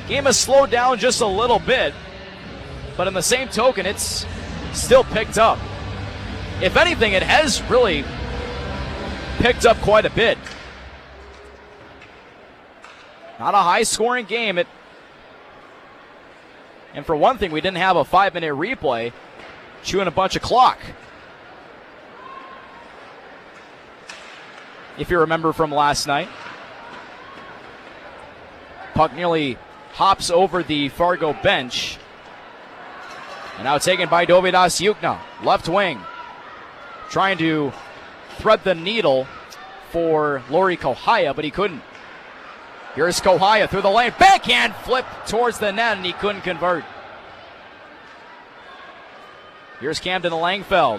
Game has slowed down just a little bit, but in the same token, it's still picked up. If anything, it has really picked up quite a bit. Not a high-scoring game. And for one thing, we didn't have a 5-minute replay chewing a bunch of clock. If you remember from last night. Puck nearly hops over the Fargo bench. And now taken by Dovydas Yukna, left wing. Trying to thread the needle for Lauri Kohaya, but he couldn't. Here's Kohaya through the lane. Backhand flip towards the net, and he couldn't convert. Here's Camden Langfeld.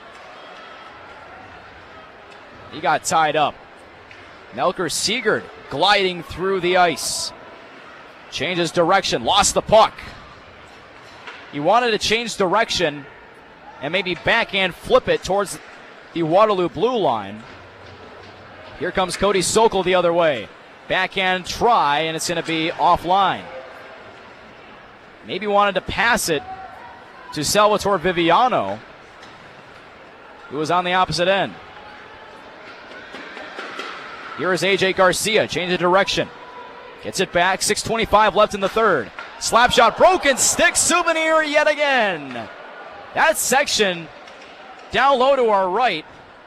He got tied up. Melker Siegert gliding through the ice. Changes direction, lost the puck. He wanted to change direction and maybe backhand flip it towards the Waterloo blue line. Here comes Cody Sokol the other way. Backhand try, and it's going to be offline. Maybe wanted to pass it to Salvatore Viviano, who was on the opposite end. Here is AJ Garcia, change of direction. Gets it back, 6:25 left in the third. Slap shot, broken stick, Souvenir yet again. That section down low to our right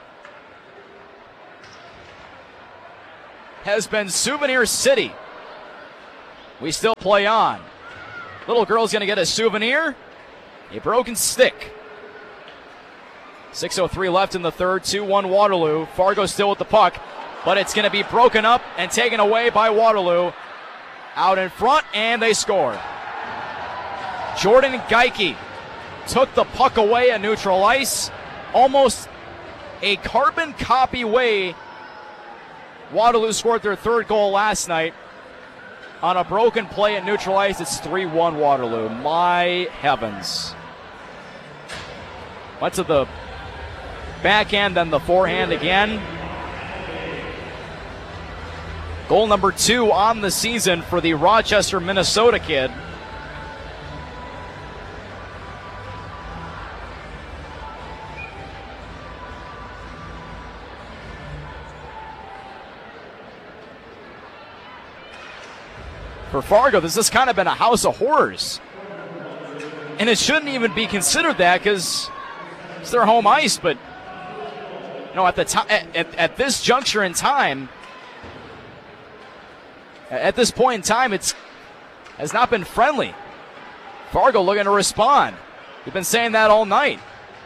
has been Souvenir City. We still play on. Little girl's going to get a souvenir, a broken stick. 6:03 left in the third, 2-1 Waterloo. Fargo still with the puck, but it's going to be broken up and taken away by Waterloo. Out in front, and they score. Jordan Geike took the puck away at neutral ice. Almost a carbon copy way Waterloo scored their third goal last night. On a broken play at neutral ice, it's 3-1 Waterloo. My heavens. Went to the backhand, then the forehand again. Goal number 2 on the season for the Rochester, Minnesota kid. For Fargo, this has kind of been a house of horrors. And it shouldn't even be considered that because it's their home ice, but you know, at the time, at this juncture in time, at this point in time, it has not been friendly. Fargo looking to respond. We've been saying that all night.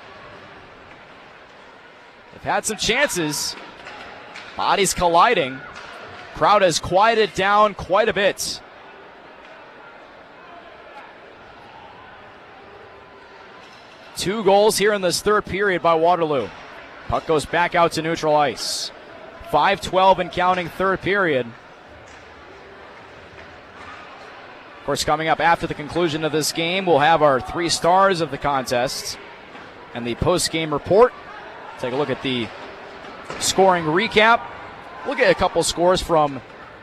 They've had some chances. Bodies colliding. Crowd has quieted down quite a bit. Two goals here in this third period by Waterloo. Puck goes back out to neutral ice. 5:12 and counting third period. Of course, coming up after the conclusion of this game, we'll have our 3 stars of the contest and the post-game report. Take a look at the scoring recap. Look at a couple scores from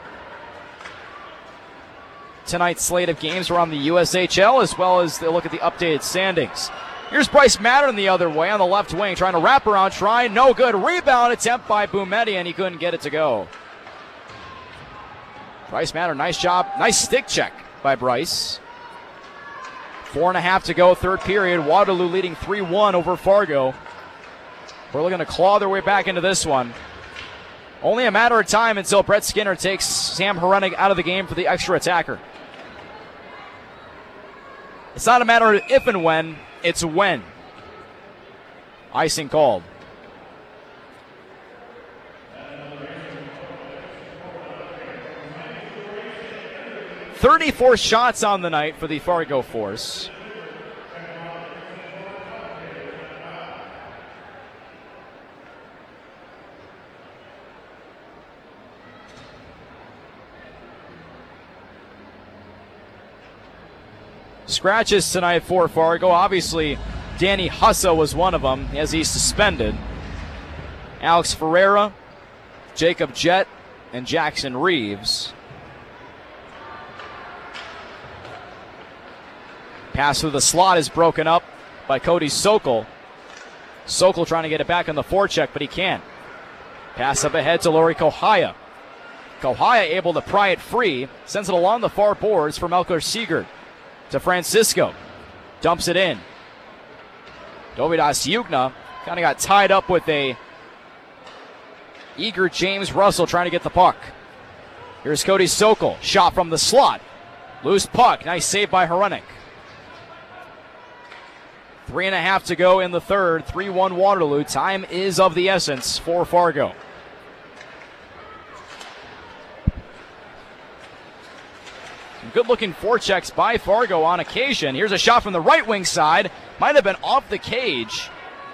tonight's slate of games around the USHL, as well as a look at the updated standings. Here's Bryce Mattern the other way on the left wing, trying to wrap around, try, no good. Rebound attempt by Boumetti, and he couldn't get it to go. Bryce Mattern, nice job, nice stick check by Bryce. 4.5 to go, third period. Waterloo leading 3-1 over Fargo. We're looking to claw their way back into this one. Only a matter of time until Brett Skinner takes Sam Hrenig out of the game for the extra attacker. It's not a matter of if and when, it's when. Icing called. "34 shots on the night for the Fargo Force. Scratches tonight for Fargo. Obviously, Danny Hussa was one of them as he's suspended. Alex Ferreira, Jacob Jett, and Jackson Reeves. Pass through the slot is broken up by Cody Sokol. Sokol trying to get it back on the forecheck, but he can't. Pass up ahead to Lori Kohaya. Kohaya able to pry it free, sends it along the far boards for Melker Sigurd to Francisco. Dumps it in. Dovydas Yukna kind of got tied up with a eager James Russell trying to get the puck. Here's Cody Sokol. Shot from the slot. Loose puck. Nice save by Hrenak. 3.5 to go in the third. 3-1 Waterloo. Time is of the essence for Fargo. Some good-looking forechecks by Fargo on occasion. Here's a shot from the right wing side. Might have been off the cage.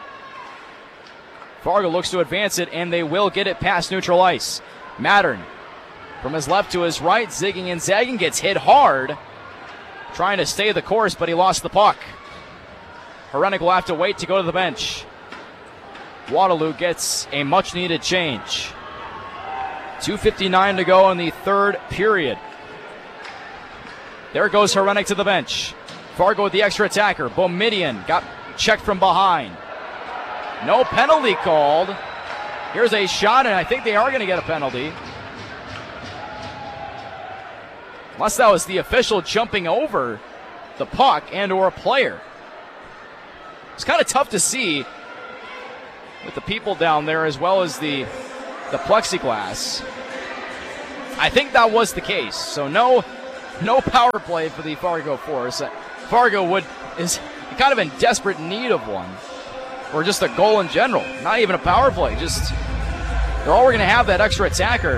Fargo looks to advance it, and they will get it past neutral ice. Mattern from his left to his right, zigging and zagging, gets hit hard. Trying to stay the course, but he lost the puck. Hrenak will have to wait to go to the bench. Waterloo gets a much-needed change. 2:59 to go in the third period. There goes Hrenak to the bench. Fargo with the extra attacker. Boumedienne got checked from behind. No penalty called. Here's a shot, and I think they are going to get a penalty. Unless that was the official jumping over the puck and or a player. It's kind of tough to see with the people down there as well as the plexiglass. I think that was the case. So no power play for the Fargo Force. Fargo is kind of in desperate need of one. Or just a goal in general. Not even a power play. Just they're all going to have that extra attacker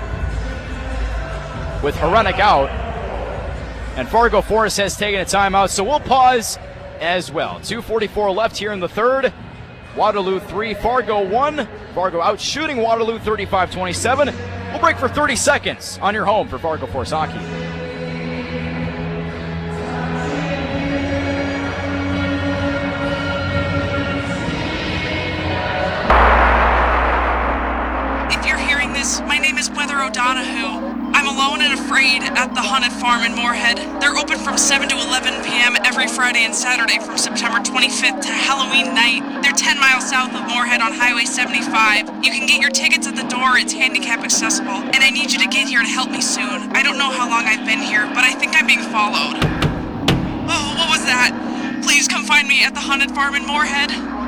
with Hrenak out. And Fargo Force has taken a timeout, so we'll pause as well. 2:44 left here in the third. Waterloo 3, Fargo 1. Fargo out shooting Waterloo 35-27. We'll break for 30 seconds on your home for Fargo Force Hockey. If you're hearing this, my name is Weather O'Donoghue. I'm alone and afraid at the Haunted Farm in Moorhead. They're open from 7 to 11 p.m. every Friday and Saturday from September 25th to Halloween night. They're 10 miles south of Moorhead on Highway 75. You can get your tickets at the door. It's handicap accessible. And I need you to get here to help me soon. I don't know how long I've been here, but I think I'm being followed. Oh, what was that? Please come find me at the Haunted Farm in Moorhead.